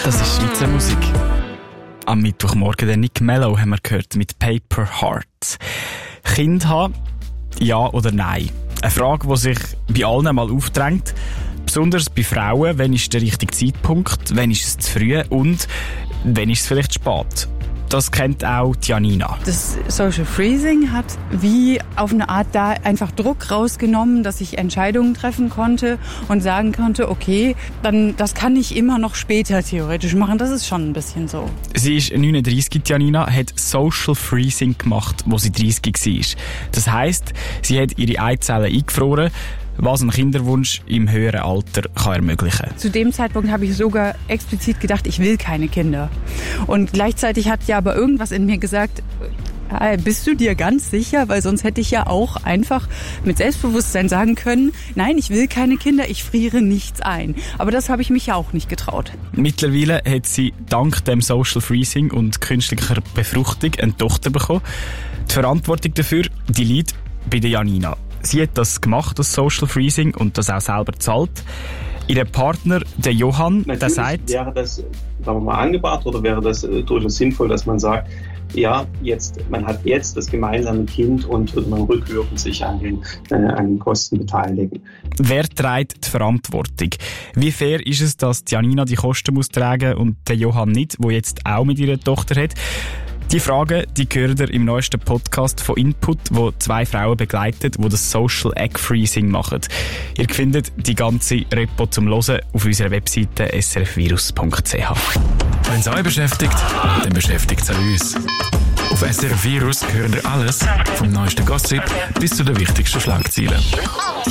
Das ist Schweizer Musik. Am Mittwochmorgen den Nick Mello haben wir gehört mit Paper Heart. Kind haben, ja oder nein? Eine Frage, die sich bei allen mal aufdrängt. Besonders bei Frauen, wann ist der richtige Zeitpunkt, wann ist es zu früh und wann ist es vielleicht zu spät? Das kennt auch Janina. Das Social Freezing hat wie auf eine Art da einfach Druck rausgenommen, dass ich Entscheidungen treffen konnte und sagen konnte, okay, dann das kann ich immer noch später theoretisch machen. Das ist schon ein bisschen so. Sie ist 39, Janina, hat Social Freezing gemacht, wo sie 30 war. Das heisst, sie hat ihre Eizellen eingefroren, was ein Kinderwunsch im höheren Alter kann ermöglichen. Zu dem Zeitpunkt habe ich sogar explizit gedacht, ich will keine Kinder. Und gleichzeitig hat ja aber irgendwas in mir gesagt, bist du dir ganz sicher? Weil sonst hätte ich ja auch einfach mit Selbstbewusstsein sagen können, nein, ich will keine Kinder, ich friere nichts ein. Aber das habe ich mich ja auch nicht getraut. Mittlerweile hat sie dank dem Social Freezing und künstlicher Befruchtung eine Tochter bekommen. Die Verantwortung dafür, die liegt bei der Janina. Sie hat das gemacht, das Social Freezing, und das auch selber gezahlt. Ihr Partner, der Johann, der sagt... Wäre das, sagen wir mal, angebracht oder wäre das durchaus sinnvoll, dass man sagt, ja, man hat jetzt das gemeinsame Kind und würde man rückwirkend sich an den Kosten beteiligen. Wer trägt die Verantwortung? Wie fair ist es, dass Janina die Kosten muss tragen und der Johann nicht, der jetzt auch mit ihrer Tochter hat? Die Fragen, die hört ihr im neuesten Podcast von Input, wo 2 Frauen begleitet, die das Social Egg Freezing machen. Ihr findet die ganze Repo zum Hören auf unserer Webseite srfvirus.ch. Wenn es euch beschäftigt, dann beschäftigt es auch uns. Auf SRF Virus hören ihr alles, vom neuesten Gossip bis zu den wichtigsten Schlagzeilen.